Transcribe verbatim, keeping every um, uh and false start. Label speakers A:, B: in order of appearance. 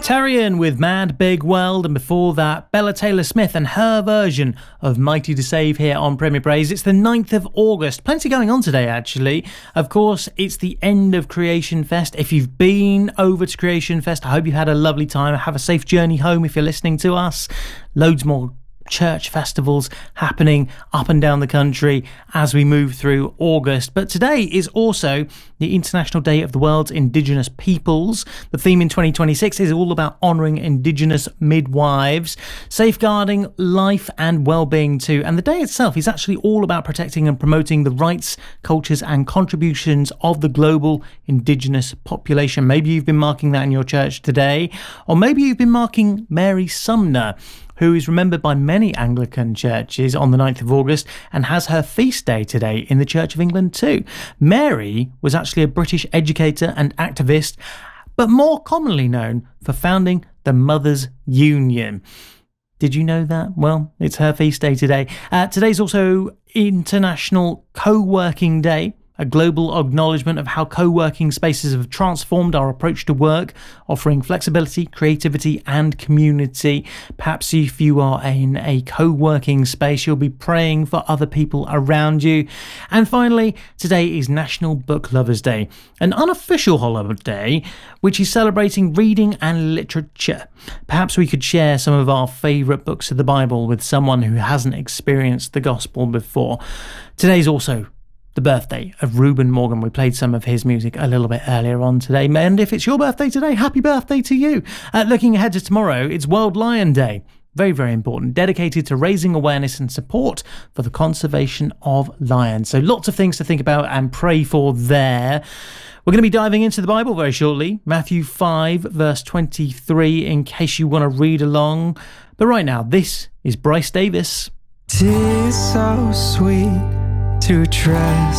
A: Tarian with Mad Big World, and before that, Bella Taylor-Smith and her version of Mighty to Save here on Premier Praise. It's the ninth of August. Plenty going on today, actually. Of course, it's the end of Creation Fest. If you've been over to Creation Fest, I hope you've had a lovely time. Have a safe journey home if you're listening to us. Loads more church festivals happening up and down the country as we move through August. But today is also the International Day of the World's Indigenous Peoples. The theme in twenty twenty-six is all about honouring Indigenous midwives, safeguarding life and well-being too. And the day itself is actually all about protecting and promoting the rights, cultures and contributions of the global Indigenous population. Maybe you've been marking that in your church today, or maybe you've been marking Mary Sumner, who is remembered by many Anglican churches on the ninth of August and has her feast day today in the Church of England too. Mary was actually a British educator and activist, but more commonly known for founding the Mothers' Union. Did you know that? Well, it's her feast day today. Uh, today's also International Co-working Day, a global acknowledgement of how co-working spaces have transformed our approach to work, offering flexibility, creativity and community. Perhaps if you are in a co-working space, you'll be praying for other people around you. And finally, today is National Book Lovers Day, an unofficial holiday which is celebrating reading and literature. Perhaps we could share some of our favourite books of the Bible with someone who hasn't experienced the gospel before. Today's also the birthday of Reuben Morgan. We played some of his music a little bit earlier on today. And if it's your birthday today, happy birthday to you. Uh, looking ahead to tomorrow, it's World Lion Day. Very, very important. Dedicated to raising awareness and support for the conservation of lions. So lots of things to think about and pray for there. We're going to be diving into the Bible very shortly. Matthew five, verse twenty-three, in case you want to read along. But right now, this is Bryce Davis.
B: "'Tis so sweet to trust